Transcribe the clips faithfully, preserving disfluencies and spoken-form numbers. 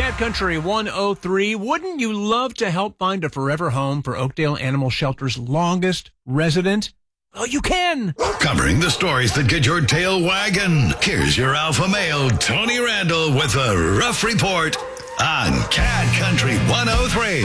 Cat Country one oh three. Wouldn't you love to help find a forever home for Oakdale Animal Shelter's longest resident? Oh, you can! Covering the stories that get your tail wagging. Here's your alpha male, Tony Randall, with a rough report on Cat Country one oh three.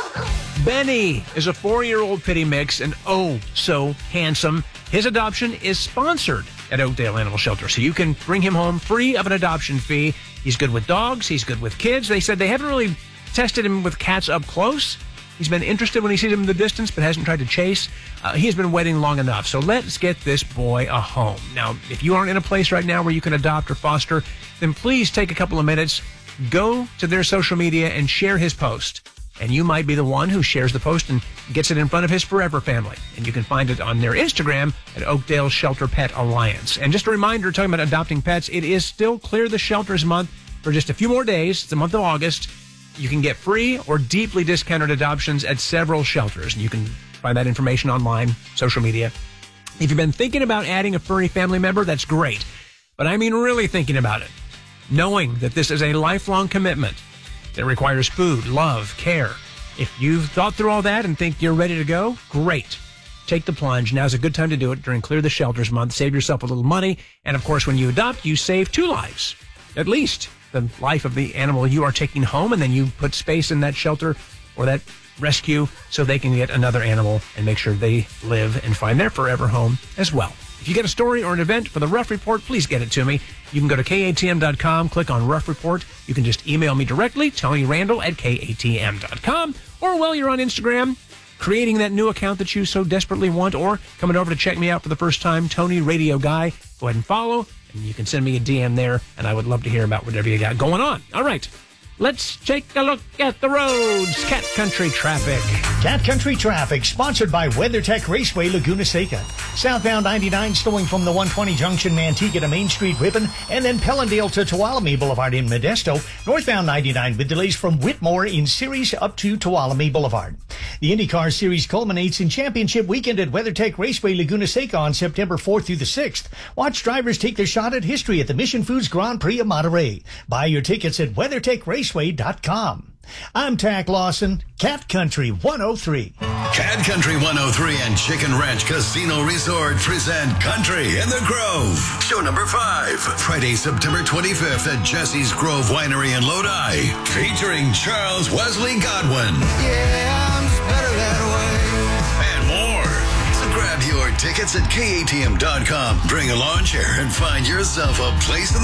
Benny is a four-year-old pitty mix and oh so handsome. His adoption is sponsored at Oakdale Animal Shelter, so you can bring him home free of an adoption fee. He's good with dogs. He's good with kids. They said they haven't really tested him with cats up close. He's been interested when he sees them in the distance, but hasn't tried to chase. Uh, he has been waiting long enough, so let's get this boy a home. Now, if you aren't in a place right now where you can adopt or foster, then please take a couple of minutes, go to their social media and share his post. And you might be the one who shares the post and gets it in front of his forever family. And you can find it on their Instagram at Oakdale Shelter Pet Alliance. And just a reminder, talking about adopting pets, it is still Clear the Shelters month for just a few more days. It's the month of August. You can get free or deeply discounted adoptions at several shelters. And you can find that information online, social media. If you've been thinking about adding a furry family member, that's great. But I mean really thinking about it. Knowing that this is a lifelong commitment that requires food, love, care. If you've thought through all that and think you're ready to go, great. Take the plunge. Now's a good time to do it during Clear the Shelters month. Save yourself a little money. And of course, when you adopt, you save two lives. At least the life of the animal you are taking home, and then you put space in that shelter or that rescue so they can get another animal and make sure they live and find their forever home as well. If you get a story or an event for the Rough Report, please get it to me. You can go to K A T M dot com, click on Rough Report. You can just email me directly, Tony Randall at K A T M dot com. Or while you're on Instagram, creating that new account that you so desperately want, or coming over to check me out for the first time, Tony Radio Guy. Go ahead and follow, and you can send me a D M there, and I would love to hear about whatever you got going on. All right. Let's take a look at the roads. Cat Country traffic. Cat Country traffic, sponsored by WeatherTech Raceway, Laguna Seca. Southbound ninety-nine, slowing from the one twenty junction, Manteca to Main Street, Ripon, and then Pellendale to Tuolumne Boulevard in Modesto. Northbound ninety-nine with delays from Whitmore in Ceres up to Tuolumne Boulevard. The IndyCar Series culminates in championship weekend at WeatherTech Raceway, Laguna Seca on September fourth through the sixth. Watch drivers take their shot at history at the Mission Foods Grand Prix of Monterey. Buy your tickets at WeatherTech Raceway dot com. I'm Tack Lawson, Cat Country one oh three. Cat Country one oh three and Chicken Ranch Casino Resort present Country in the Grove. Show number five, Friday, September twenty-fifth at Jesse's Grove Winery in Lodi, featuring Charles Wesley Godwin. Yeah, I'm just better that way. And more. So grab your tickets at K A T M dot com. Bring a lawn chair and find yourself a place in the